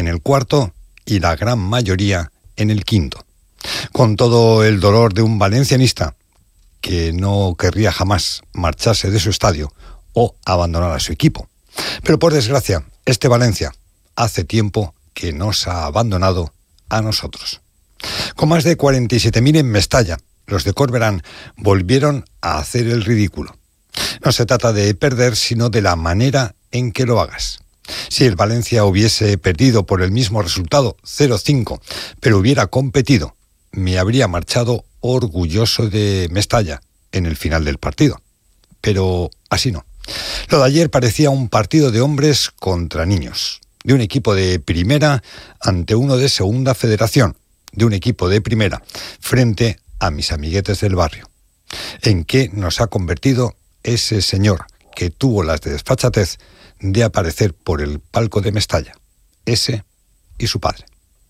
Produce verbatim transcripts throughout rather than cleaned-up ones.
el cuarto y la gran mayoría en el quinto. Con todo el dolor de un valencianista que no querría jamás marcharse de su estadio o abandonar a su equipo. Pero por desgracia, este Valencia hace tiempo que nos ha abandonado a nosotros. Con más de cuarenta y siete mil en Mestalla, los de Corberán volvieron a hacer el ridículo. No se trata de perder, sino de la manera en que lo hagas. Si el Valencia hubiese perdido por el mismo resultado, cero cinco, pero hubiera competido, me habría marchado orgulloso de Mestalla en el final del partido. Pero así no. Lo de ayer parecía un partido de hombres contra niños, de un equipo de primera ante uno de segunda federación, de un equipo de primera frente a mis amiguetes del barrio. ¿En qué nos ha convertido ese señor que tuvo las de desfachatez de aparecer por el palco de Mestalla? Ese y su padre.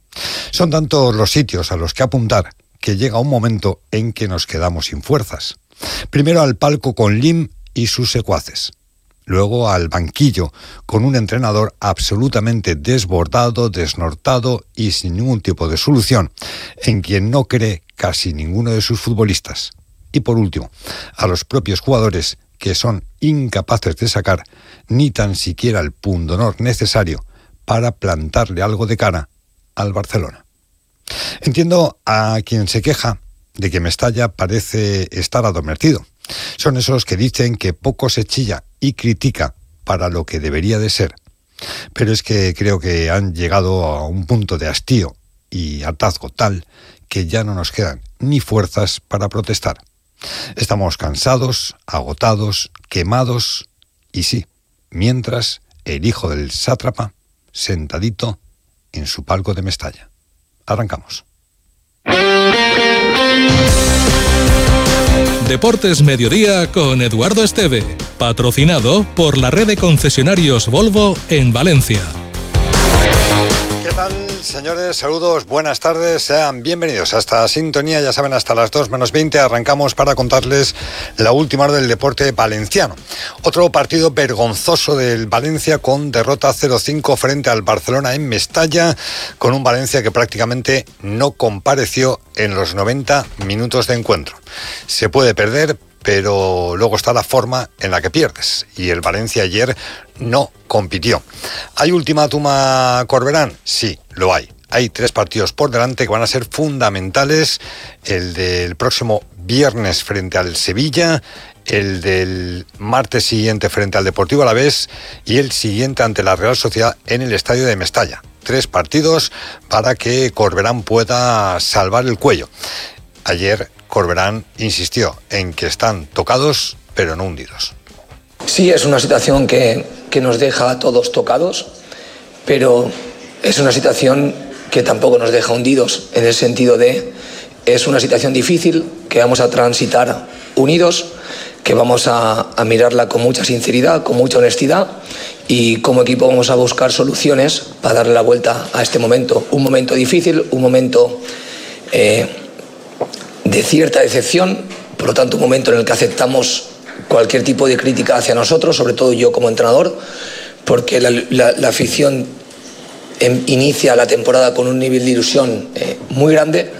Son tantos los sitios a los que apuntar que llega un momento en que nos quedamos sin fuerzas. Primero al palco con Lim y sus secuaces. Luego al banquillo con un entrenador absolutamente desbordado, desnortado y sin ningún tipo de solución, en quien no cree casi ninguno de sus futbolistas. Y por último, a los propios jugadores que son incapaces de sacar ni tan siquiera el pundonor necesario para plantarle algo de cara al Barcelona. Entiendo a quien se queja de que Mestalla parece estar adormecido. Son esos que dicen que poco se chilla y critica para lo que debería de ser. Pero es que creo que han llegado a un punto de hastío y hartazgo tal que ya no nos quedan ni fuerzas para protestar. Estamos cansados, agotados, quemados y sí, mientras el hijo del sátrapa sentadito en su palco de Mestalla. Arrancamos. Deportes Mediodía con Eduardo Esteve, patrocinado por la red de concesionarios Volvo en Valencia. ¿Qué tal, señores? Saludos, buenas tardes, sean bienvenidos a esta sintonía. Ya saben, hasta las dos menos veinte arrancamos para contarles la última hora del deporte valenciano. Otro partido vergonzoso del Valencia con derrota cero cinco frente al Barcelona en Mestalla, con un Valencia que prácticamente no compareció en los noventa minutos de encuentro. Se puede perder, pero luego está la forma en la que pierdes, y el Valencia ayer no compitió. ¿Hay ultimátum a Corberán? Sí, lo hay. Hay tres partidos por delante que van a ser fundamentales: el del próximo viernes frente al Sevilla, el del martes siguiente frente al Deportivo Alavés y el siguiente ante la Real Sociedad en el estadio de Mestalla. Tres partidos para que Corberán pueda salvar el cuello. Ayer Corberán insistió en que están tocados, pero no hundidos. Sí, es una situación que, que nos deja a todos tocados, pero es una situación que tampoco nos deja hundidos, en el sentido de, es una situación difícil que vamos a transitar unidos, que vamos a, a mirarla con mucha sinceridad, con mucha honestidad, y como equipo vamos a buscar soluciones para darle la vuelta a este momento. Un momento difícil, un momento eh, de cierta decepción, por lo tanto un momento en el que aceptamos cualquier tipo de crítica hacia nosotros, sobre todo yo como entrenador, porque la, la, la afición em, inicia la temporada con un nivel de ilusión eh, muy grande,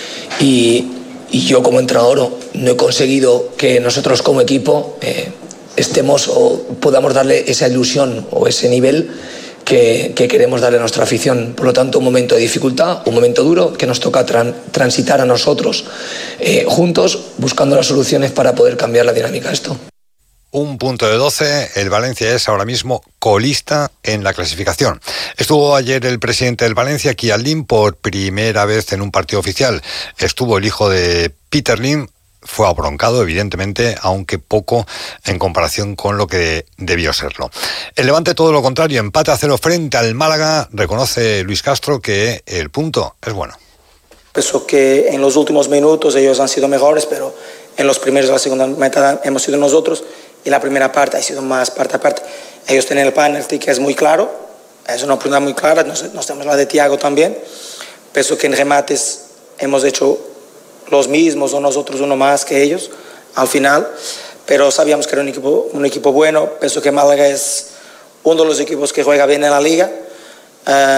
y, y yo como entrenador no he conseguido que nosotros como equipo eh, estemos o podamos darle esa ilusión o ese nivel que, que queremos darle a nuestra afición. Por lo tanto, un momento de dificultad, un momento duro que nos toca tran, transitar a nosotros eh, juntos, buscando las soluciones para poder cambiar la dinámica de esto. Un punto de doce, el Valencia es ahora mismo colista en la clasificación. Estuvo ayer el presidente del Valencia, Kian Lim, por primera vez en un partido oficial. Estuvo el hijo de Peter Lim. Fue abroncado, evidentemente, aunque poco en comparación con lo que debió serlo. El Levante, todo lo contrario, empate a cero frente al Málaga. Reconoce Luis Castro que el punto es bueno. Pienso que en los últimos minutos ellos han sido mejores, pero en los primeros de la segunda mitad hemos sido nosotros, y la primera parte ha sido más parte a parte. Ellos tienen el penalti, que es muy claro, es una oportunidad muy clara. Nos, nos tenemos la de Thiago también. Pienso que en remates hemos hecho los mismos o nosotros uno más que ellos al final, pero sabíamos que era un equipo, un equipo bueno. Pienso que Málaga es uno de los equipos que juega bien en la liga. Uh,